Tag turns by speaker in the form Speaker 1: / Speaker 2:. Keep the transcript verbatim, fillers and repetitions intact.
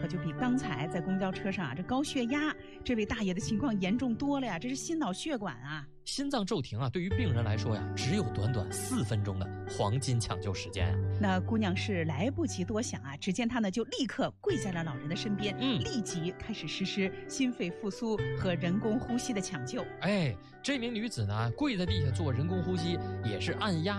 Speaker 1: 就比刚才在公交车上啊这高血压这位大爷的情况严重多了呀，这是心脑血管啊。
Speaker 2: 心脏骤停啊，对于病人来说呀，只有短短四分钟的黄金抢救时间啊。
Speaker 1: 那姑娘是来不及多想啊，只见她呢就立刻跪在了老人的身边，
Speaker 2: 嗯，
Speaker 1: 立即开始实施心肺复苏和人工呼吸的抢救。
Speaker 2: 哎，这名女子呢跪在地下做人工呼吸，也是按压